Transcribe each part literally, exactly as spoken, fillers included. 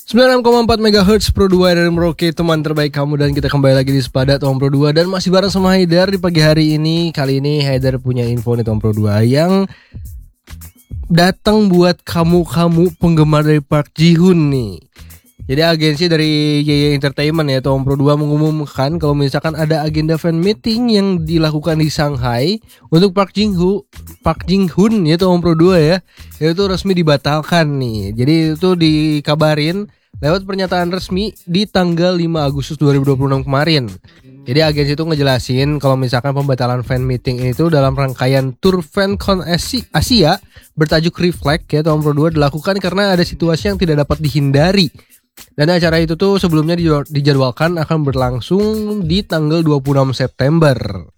sembilan puluh enam koma empat megahertz Pro dua dari Merauke, teman terbaik kamu. Dan kita kembali lagi di Sepadat Tom Pro dua. Dan masih bareng sama Haidar di pagi hari ini. Kali ini Haidar punya info nih Tom Pro dua yang datang buat kamu-kamu penggemar dari Park Ji Hoon nih. Jadi agensi dari Y Y Entertainment ya Tom Pro dua mengumumkan kalau misalkan ada agenda fan meeting yang dilakukan di Shanghai untuk Park Ji Hoon, Park Ji Hoon ya Tom Pro dua ya, itu resmi dibatalkan nih. Jadi itu dikabarin lewat pernyataan resmi di tanggal lima Agustus dua ribu dua puluh enam kemarin. Jadi agensi itu ngejelasin kalau misalkan pembatalan fan meeting itu dalam rangkaian Tour FanCon Asia bertajuk Reflect ya Tom Pro dua dilakukan karena ada situasi yang tidak dapat dihindari. Dan acara itu tuh sebelumnya dijadwalkan akan berlangsung di tanggal dua puluh enam September.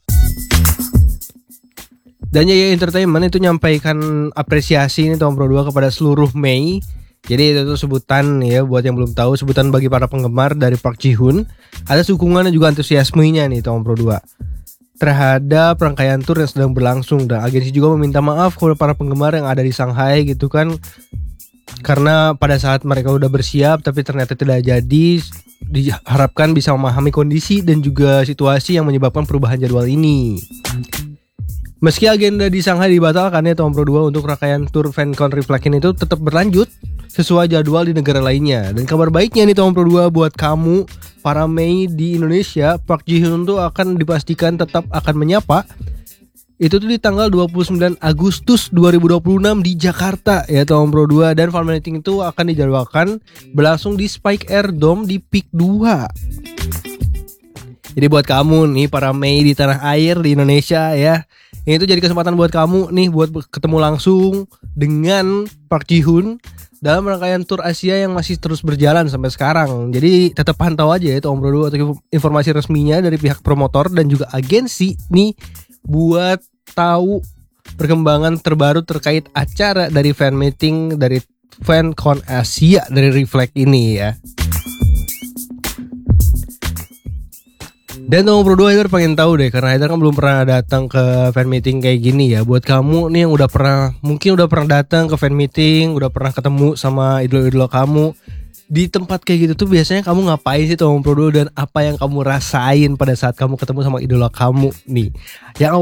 Dan Y Y Entertainment itu nyampaikan apresiasi ini Tom Pro dua kepada seluruh Mei. Jadi itu tuh sebutan ya buat yang belum tahu, sebutan bagi para penggemar dari Park Ji Hoon. Ada dukungan dan juga antusiasmenya nih Tom Pro dua terhadap rangkaian tour yang sedang berlangsung. Dan agensi juga meminta maaf kepada para penggemar yang ada di Shanghai gitu kan, karena pada saat mereka udah bersiap tapi ternyata tidak jadi. Diharapkan bisa memahami kondisi dan juga situasi yang menyebabkan perubahan jadwal ini. Meski agenda di Shanghai dibatalkan ya Tom Pro dua, untuk rangkaian Tour FanCon Reflect ini itu tetap berlanjut sesuai jadwal di negara lainnya. Dan kabar baiknya nih Tom Pro dua buat kamu para Mei di Indonesia, Park Ji Hoon tuh akan dipastikan tetap akan menyapa. Itu tuh di tanggal dua puluh sembilan Agustus dua ribu dua puluh enam di Jakarta ya Tom Pro dua. Dan fan meeting itu akan dijadwalkan berlangsung di Spike Air Dome di Peak dua. Jadi buat kamu nih para Mei di tanah air di Indonesia ya, ini tuh jadi kesempatan buat kamu nih buat ketemu langsung dengan Park Ji Hoon dalam rangkaian tour Asia yang masih terus berjalan sampai sekarang. Jadi tetap pantau aja ya Tom Pro dua untuk informasi resminya dari pihak promotor dan juga agensi nih buat tahu perkembangan terbaru terkait acara dari fan meeting dari FanCon Asia dari Reflect ini ya. Dan Tom Pro dua Haidar pengen tahu deh, karena Haidar kan belum pernah datang ke fan meeting kayak gini ya. Buat kamu nih yang udah pernah, mungkin udah pernah datang ke fan meeting, udah pernah ketemu sama idola-idola kamu di tempat kayak gitu tuh, biasanya kamu ngapain sih Tom Pro dua, dan apa yang kamu rasain pada saat kamu ketemu sama idola kamu nih? Yang